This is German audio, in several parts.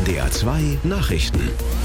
NDR 2 Nachrichten.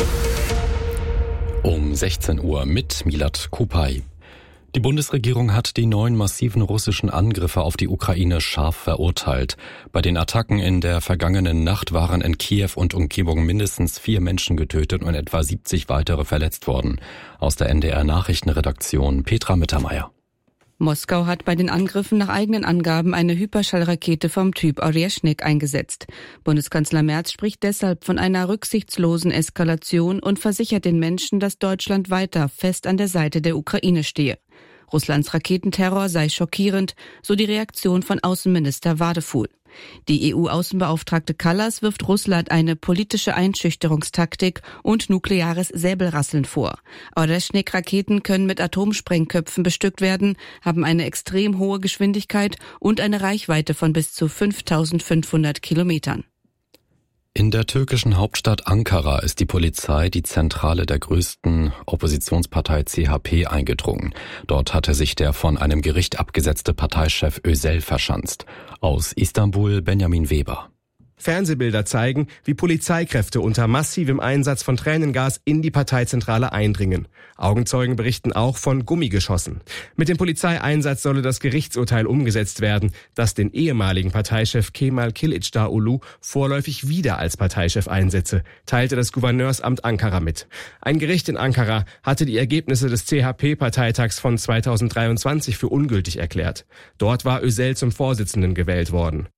Um 16 Uhr mit Milad Kupay. Die Bundesregierung hat die 9 massiven russischen Angriffe auf die Ukraine scharf verurteilt. Bei den Attacken in der vergangenen Nacht waren in Kiew und Umgebung mindestens 4 Menschen getötet und etwa 70 weitere verletzt worden. Aus der NDR Nachrichtenredaktion Petra Mittermeier. Moskau hat bei den Angriffen nach eigenen Angaben eine Hyperschallrakete vom Typ Oryashnik eingesetzt. Bundeskanzler Merz spricht deshalb von einer rücksichtslosen Eskalation und versichert den Menschen, dass Deutschland weiter fest an der Seite der Ukraine stehe. Russlands Raketenterror sei schockierend, so die Reaktion von Außenminister Wadefuhl. Die EU-Außenbeauftragte Kallas wirft Russland eine politische Einschüchterungstaktik und nukleares Säbelrasseln vor. Oryashnik-Raketen können mit Atomsprengköpfen bestückt werden, haben eine extrem hohe Geschwindigkeit und eine Reichweite von bis zu 5.500 Kilometern. In der türkischen Hauptstadt Ankara ist die Polizei die Zentrale der größten Oppositionspartei CHP eingedrungen. Dort hatte sich der von einem Gericht abgesetzte Parteichef Özel verschanzt. Aus Istanbul Benjamin Weber. Fernsehbilder zeigen, wie Polizeikräfte unter massivem Einsatz von Tränengas in die Parteizentrale eindringen. Augenzeugen berichten auch von Gummigeschossen. Mit dem Polizeieinsatz solle das Gerichtsurteil umgesetzt werden, das den ehemaligen Parteichef Kemal Kılıçdaroğlu vorläufig wieder als Parteichef einsetze, teilte das Gouverneursamt Ankara mit. Ein Gericht in Ankara hatte die Ergebnisse des CHP-Parteitags von 2023 für ungültig erklärt. Dort war Özel zum Vorsitzenden gewählt worden.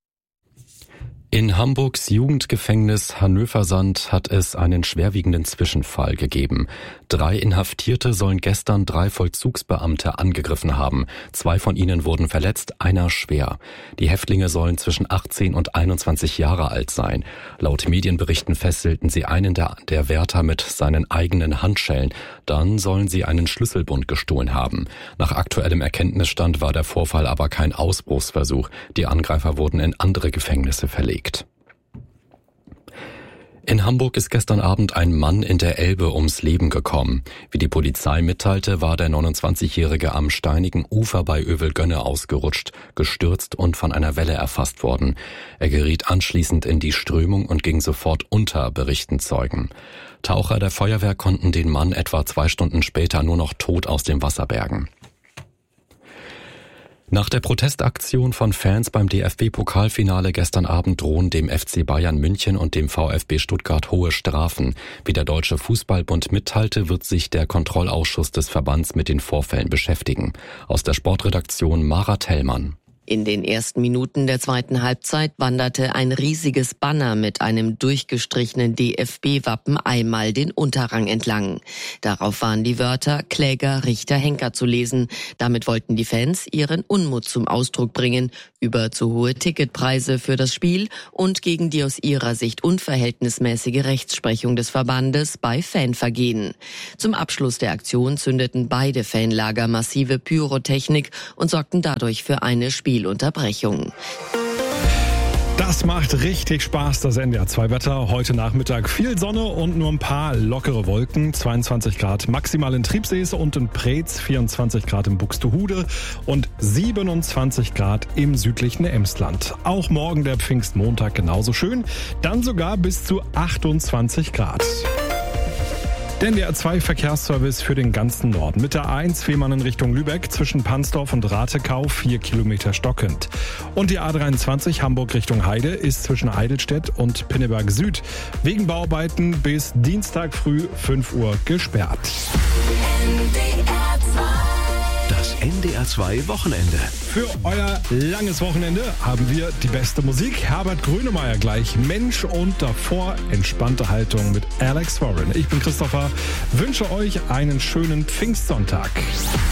In Hamburgs Jugendgefängnis Hanöversand hat es einen schwerwiegenden Zwischenfall gegeben. 3 Inhaftierte sollen gestern 3 Vollzugsbeamte angegriffen haben. 2 von ihnen wurden verletzt, einer schwer. Die Häftlinge sollen zwischen 18 und 21 Jahre alt sein. Laut Medienberichten fesselten sie einen der Wärter mit seinen eigenen Handschellen. Dann sollen sie einen Schlüsselbund gestohlen haben. Nach aktuellem Erkenntnisstand war der Vorfall aber kein Ausbruchsversuch. Die Angreifer wurden in andere Gefängnisse verlegt. In Hamburg ist gestern Abend ein Mann in der Elbe ums Leben gekommen. Wie die Polizei mitteilte, war der 29-Jährige am steinigen Ufer bei Övelgönne ausgerutscht, gestürzt und von einer Welle erfasst worden. Er geriet anschließend in die Strömung und ging sofort unter, berichten Zeugen. Taucher der Feuerwehr konnten den Mann etwa 2 Stunden später nur noch tot aus dem Wasser bergen. Nach der Protestaktion von Fans beim DFB-Pokalfinale gestern Abend drohen dem FC Bayern München und dem VfB Stuttgart hohe Strafen. Wie der Deutsche Fußballbund mitteilte, wird sich der Kontrollausschuss des Verbands mit den Vorfällen beschäftigen. Aus der Sportredaktion Mara Tellmann. In den ersten Minuten der zweiten Halbzeit wanderte ein riesiges Banner mit einem durchgestrichenen DFB-Wappen einmal den Unterrang entlang. Darauf waren die Wörter Kläger, Richter, Henker zu lesen. Damit wollten die Fans ihren Unmut zum Ausdruck bringen über zu hohe Ticketpreise für das Spiel und gegen die aus ihrer Sicht unverhältnismäßige Rechtsprechung des Verbandes bei Fanvergehen. Zum Abschluss der Aktion zündeten beide Fanlager massive Pyrotechnik und sorgten dadurch für eine Spielunterbrechung. Das macht richtig Spaß, das NDR 2 Wetter. Heute Nachmittag viel Sonne und nur ein paar lockere Wolken. 22 Grad maximal in Triebsees und in Preetz, 24 Grad in Buxtehude und 27 Grad im südlichen Emsland. Auch morgen der Pfingstmontag genauso schön, dann sogar bis zu 28 Grad. Der NDR 2 Verkehrsservice für den ganzen Norden. Mit der A1 Fehmarn in Richtung Lübeck zwischen Pansdorf und Rathekau 4 Kilometer stockend. Und die A23 Hamburg Richtung Heide ist zwischen Heidelstedt und Pinneberg Süd wegen Bauarbeiten bis Dienstag früh 5 Uhr gesperrt. Das NDR 2 Wochenende. Für euer langes Wochenende haben wir die beste Musik. Herbert Grönemeyer gleich Mensch und davor entspannte Haltung mit Alex Warren. Ich bin Christopher, wünsche euch einen schönen Pfingstsonntag.